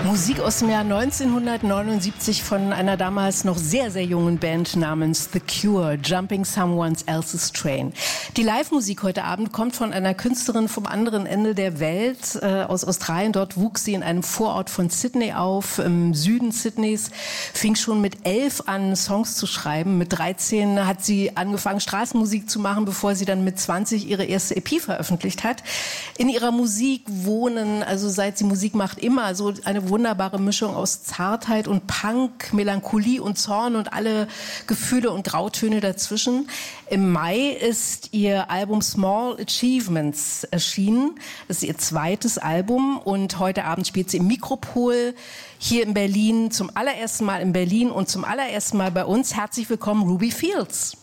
Musik aus dem Jahr 1979 von einer damals noch sehr, sehr jungen Band namens The Cure, Jumping Someone Else's Train. Die Live-Musik heute Abend kommt von einer Künstlerin vom anderen Ende der Welt, aus Australien. Dort wuchs sie in einem Vorort von Sydney auf, im Süden Sydneys, fing schon mit 11 an, Songs zu schreiben. Mit 13 hat sie angefangen, Straßenmusik zu machen, bevor sie dann mit 20 ihre erste EP veröffentlicht hat. In ihrer Musik wohnen, also seit sie Musik macht, immer so eine wunderbare Mischung aus Zartheit und Punk, Melancholie und Zorn und alle Gefühle und Grautöne dazwischen. Im Mai ist ihr Album Small Achievements erschienen. Das ist ihr zweites Album und heute Abend spielt sie im Mikropol hier in Berlin, zum allerersten Mal in Berlin und zum allerersten Mal bei uns. Herzlich willkommen, Ruby Fields.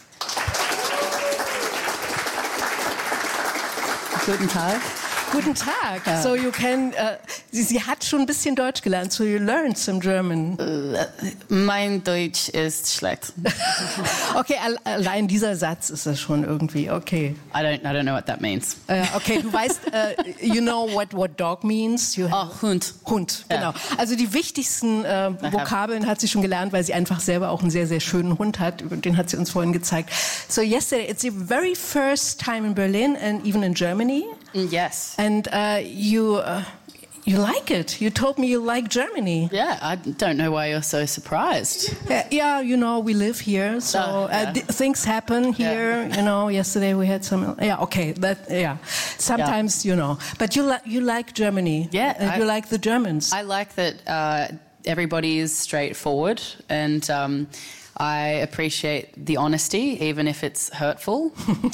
Guten Tag. Guten Tag. So you can, sie hat schon ein bisschen Deutsch gelernt, so you learned some German. Mein Deutsch ist schlecht. Okay, allein dieser Satz ist das schon irgendwie okay. I don't know what that means. Okay, du weißt, you know what dog means? Hund. Hund, genau. Also die wichtigsten Vokabeln hat sie schon gelernt, weil sie einfach selber auch einen sehr, sehr schönen Hund hat. Den hat sie uns vorhin gezeigt. So yesterday, it's your very first time in Berlin and even in Germany. Yes. And you like it. You told me you like Germany. Yeah, I don't know why you're so surprised. Yeah, you know, we live here, so things happen here. Yeah. You know, yesterday we had some. Yeah, okay, sometimes you know, but you like Germany. Yeah, you like the Germans. I like that everybody is straightforward and. I appreciate the honesty, even if it's hurtful.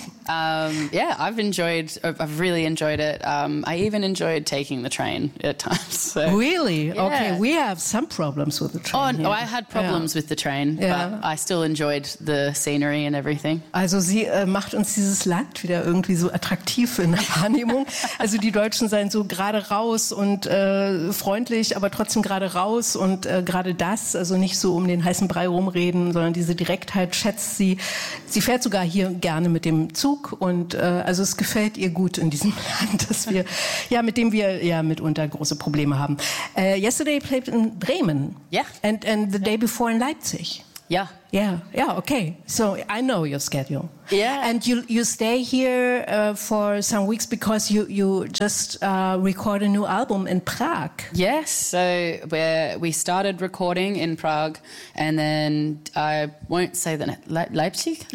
I've really enjoyed it. I even enjoyed taking the train at times. So. Really? Yeah. Okay, we have some problems with the train. I had problems with the train, but I still enjoyed the scenery and everything. Also sie macht uns dieses Land wieder irgendwie so attraktiv in der Wahrnehmung. Also die Deutschen seien so gerade raus und freundlich, aber trotzdem gerade raus und gerade das, also nicht so um den heißen Brei rumreden, sondern diese Direktheit schätzt sie. Sie fährt sogar hier gerne mit dem Zug und also es gefällt ihr gut in diesem Land, dass wir mit dem wir mitunter große Probleme haben. Yesterday played in Bremen. Yeah. And the day before in Leipzig. Yeah. Yeah, okay. So I know your schedule. Yeah. And you stay here for some weeks because you just record a new album in Prague. Yes, so we started recording in Prague and then I won't say the Leipzig,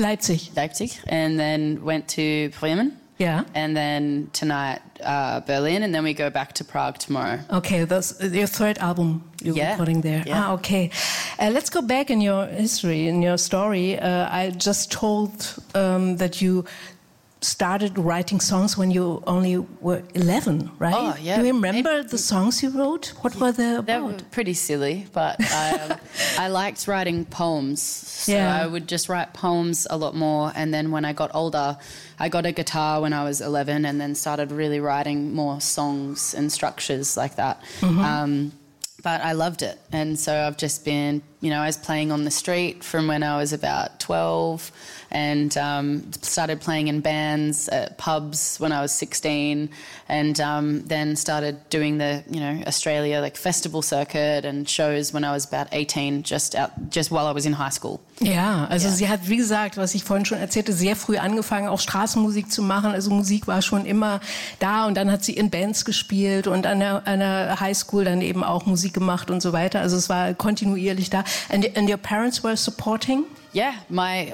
and then went to Bremen. Yeah. And then tonight Berlin, and then we go back to Prague tomorrow. Okay, that's your third album you're recording there. Yeah. Okay. Let's go back in your history, in your story. I just told that you started writing songs when you only were 11, right? Oh, yeah. Do you remember the songs you wrote? What were they about? They were pretty silly, but I liked writing poems. So I would just write poems a lot more. And then when I got older, I got a guitar when I was 11 and then started really writing more songs and structures like that. Mm-hmm. But I loved it. And so I've just been, I was playing on the street from when I was about 12 and started playing in bands at pubs when I was 16 and then started doing the, Australia festival circuit and shows when I was about 18, just while I was in high school. Ja, also sie hat, wie gesagt, was ich vorhin schon erzählte, sehr früh angefangen, auch Straßenmusik zu machen. Also Musik war schon immer da und dann hat sie in Bands gespielt und an der Highschool dann eben auch Musik gemacht und so weiter. Also es war kontinuierlich da. And your parents were supporting? Yeah, my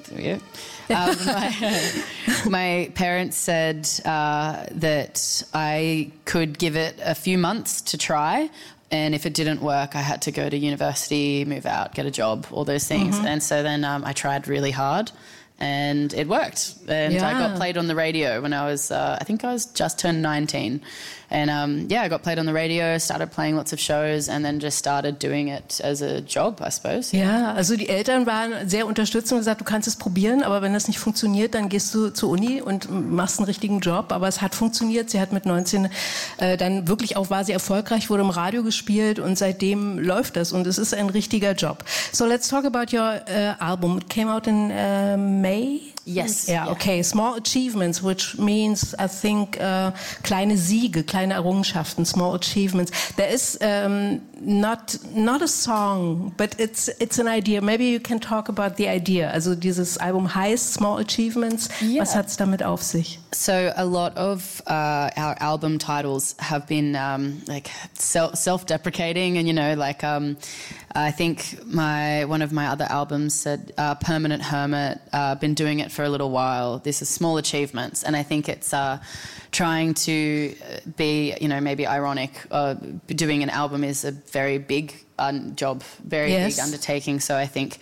parents said that I could give it a few months to try. And if it didn't work, I had to go to university, move out, get a job, all those things. Mm-hmm. And so then I tried really hard and it worked. And I got played on the radio when I was, I think I was just turned 19. And I got played on the radio, started playing lots of shows and then just started doing it as a job, I suppose. Ja, also die Eltern waren sehr unterstützend und gesagt, du kannst es probieren, aber wenn das nicht funktioniert, dann gehst du zur Uni und machst einen richtigen Job. Aber es hat funktioniert. Sie hat mit 19 dann wirklich auch, war sie erfolgreich, wurde im Radio gespielt und seitdem läuft das und es ist ein richtiger Job. So let's talk about your album. It came out in May Yes. Yeah, okay. Small achievements, which means, I think, kleine Siege, kleine Errungenschaften, small achievements. There is not a song, but it's an idea. Maybe you can talk about the idea. Also dieses Album heißt Small Achievements. Yeah. Was hat's damit auf sich? So a lot of our album titles have been like self-deprecating, and I think one of my other albums said Permanent Hermit, been doing it for a little while. This is Small Achievements, and I think it's trying to be, maybe ironic. Doing an album is a very big job, very big undertaking. So I think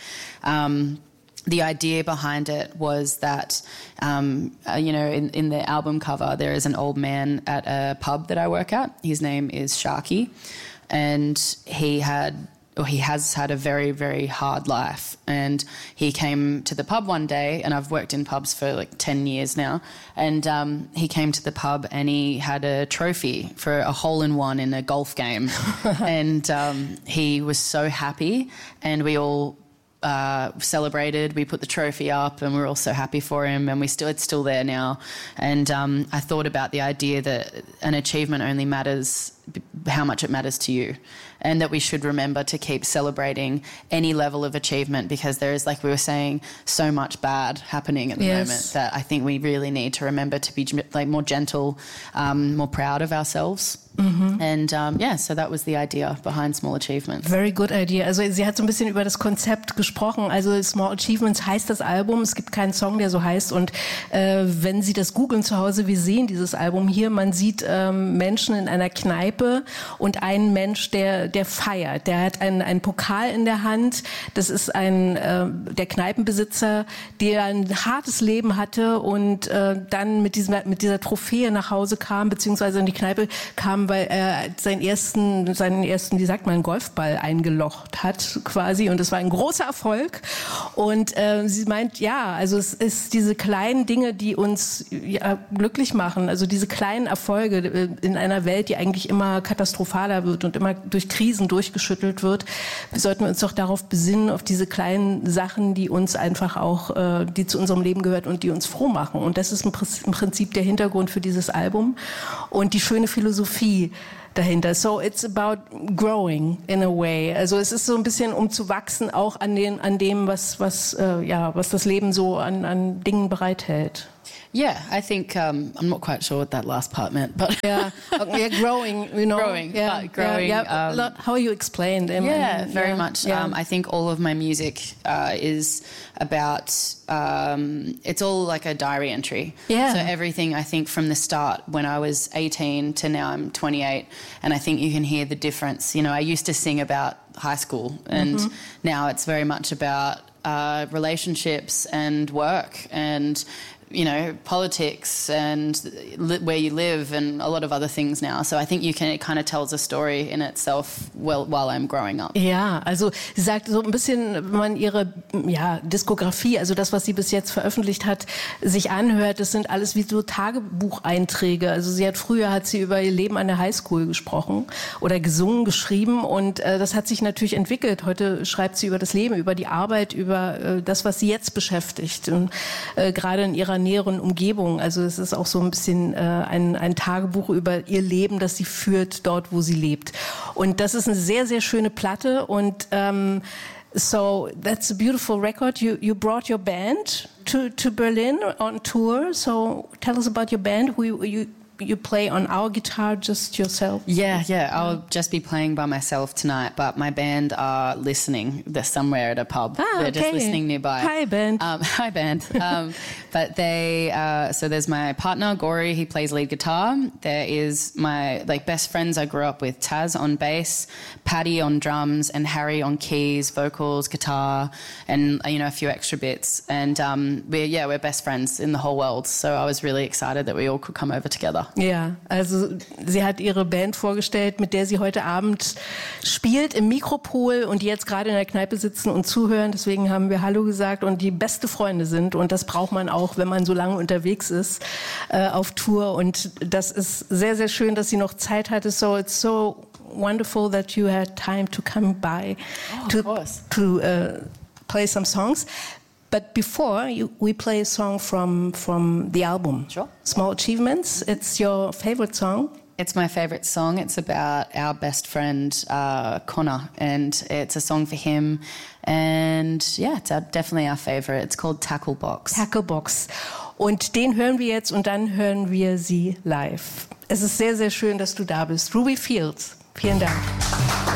the idea behind it was that, in the album cover, there is an old man at a pub that I work at. His name is Sharky, and he has had a very, very hard life. And he came to the pub one day, and I've worked in pubs for like 10 years now, and he came to the pub and he had a trophy for a hole-in-one in a golf game. And he was so happy, and we all celebrated. We put the trophy up, and we're all so happy for him, and it's still there now. And I thought about the idea that an achievement only matters how much it matters to you, and that we should remember to keep celebrating any level of achievement, because there is, like we were saying, so much bad happening at the moment that I think we really need to remember to be more gentle, more proud of ourselves. Mm-hmm. And so that was the idea behind Small Achievements. Very good idea. Also sie hat so ein bisschen über das Konzept gesprochen. Also Small Achievements heißt das Album. Es gibt keinen Song, der so heißt. Und wenn Sie das googeln zu Hause, wir sehen dieses Album hier. Man sieht Menschen in einer Kneipe und einen Mensch, der feiert. Der hat einen Pokal in der Hand. Das ist der Kneipenbesitzer, der ein hartes Leben hatte und dann mit dieser Trophäe nach Hause kam, beziehungsweise in die Kneipe kam, weil er seinen ersten, wie sagt man, Golfball eingelocht hat quasi, und das war ein großer Erfolg. Und sie meint, also es ist diese kleinen Dinge, die uns glücklich machen, also diese kleinen Erfolge in einer Welt, die eigentlich immer katastrophaler wird und immer durch Krisen durchgeschüttelt wird, sollten wir uns doch darauf besinnen, auf diese kleinen Sachen, die uns einfach auch, die zu unserem Leben gehört und die uns froh machen. Und das ist im Prinzip der Hintergrund für dieses Album und die schöne Philosophie dahinter. So it's about growing in a way. Also es ist so ein bisschen, um zu wachsen, auch an dem, was das Leben so an Dingen bereithält. Yeah, I think I'm not quite sure what that last part meant, but growing, growing, growing. How you explained them. Yeah, very much. Yeah. I think all of my music is about. It's all like a diary entry. Yeah. So everything, I think, from the start, when I was 18 to now I'm 28, and I think you can hear the difference. I used to sing about high school, and now it's very much about relationships and work and politics and where you live and a lot of other things now. So I think it kind of tells a story in itself while I'm growing up. Ja, also sie sagt so ein bisschen, wenn man ihre Diskografie, also das, was sie bis jetzt veröffentlicht hat, sich anhört, das sind alles wie so Tagebucheinträge. Also früher hat sie über ihr Leben an der Highschool gesprochen oder gesungen, geschrieben, und das hat sich natürlich entwickelt. Heute schreibt sie über das Leben, über die Arbeit, über das, was sie jetzt beschäftigt, und gerade in ihrer näheren Umgebung. Also es ist auch so ein bisschen ein Tagebuch über ihr Leben, das sie führt dort, wo sie lebt. Und das ist eine sehr, sehr schöne Platte. Und so that's a beautiful record. You brought your band to Berlin on tour. So tell us about your band. You play on our guitar, just yourself? Yeah. I'll just be playing by myself tonight, but my band are listening. They're somewhere at a pub. They're just listening nearby. Hi, band. Hi, band. But so there's my partner, Gory, he plays lead guitar. There is my best friends I grew up with, Taz on bass, Paddy on drums, and Harry on keys, vocals, guitar, and a few extra bits. And we're best friends in the whole world. So I was really excited that we all could come over together. Ja, also sie hat ihre Band vorgestellt, mit der sie heute Abend spielt im Mikropol und die jetzt gerade in der Kneipe sitzen und zuhören. Deswegen haben wir Hallo gesagt und die beste Freunde sind. Und das braucht man auch, wenn man so lange unterwegs ist auf Tour. Und das ist sehr, sehr schön, dass sie noch Zeit hatte. So it's so wonderful that you had time to come by to play some songs. But before, we play a song from the album. Sure. Small Achievements. It's your favorite song? It's my favourite song. It's about our best friend, Connor, and it's a song for him. And yeah, it's definitely our favourite. It's called Tackle Box. Tackle Box. Und den hören wir jetzt und dann hören wir sie live. Es ist sehr, sehr schön, dass du da bist. Ruby Fields, vielen Dank.